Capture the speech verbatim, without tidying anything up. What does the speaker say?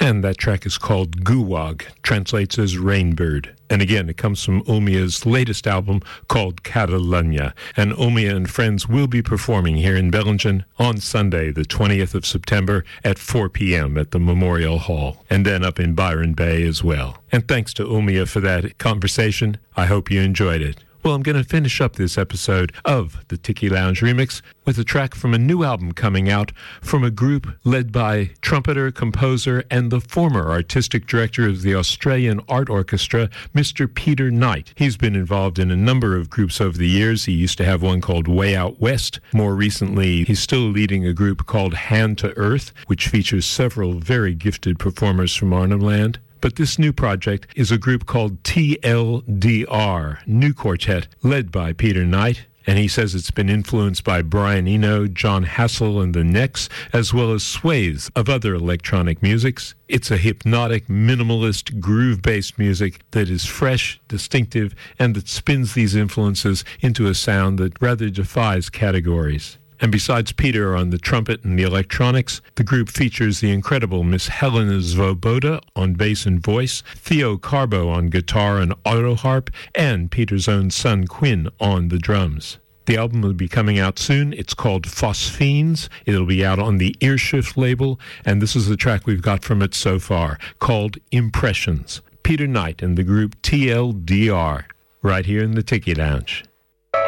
And that track is called Guwag, translates as Rainbird. And again, it comes from Omia's latest album called Catalunya. And Omia and friends will be performing here in Bellingen on Sunday, the twentieth of September at four p.m. at the Memorial Hall, and then up in Byron Bay as well. And thanks to Omia for that conversation. I hope you enjoyed it. Well, I'm going to finish up this episode of the Tiki Lounge Remix with a track from a new album coming out from a group led by trumpeter, composer, and the former artistic director of the Australian Art Orchestra, Mister Peter Knight. He's been involved in a number of groups over the years. He used to have one called Way Out West. More recently, he's still leading a group called Hand to Earth, which features several very gifted performers from Arnhem Land. But this new project is a group called T L D R, new quartet, led by Peter Knight. And he says it's been influenced by Brian Eno, John Hassell and the Necks, as well as swathes of other electronic musics. It's a hypnotic, minimalist, groove-based music that is fresh, distinctive, and that spins these influences into a sound that rather defies categories. And besides Peter on the trumpet and the electronics, the group features the incredible Miss Helena Svoboda on bass and voice, Theo Carbo on guitar and autoharp, and Peter's own son Quinn on the drums. The album will be coming out soon. It's called Phosphenes. It'll be out on the Earshift label, and this is the track we've got from it so far, called Impressions. Peter Knight and the group T L D R, right here in the Tiki Lounge.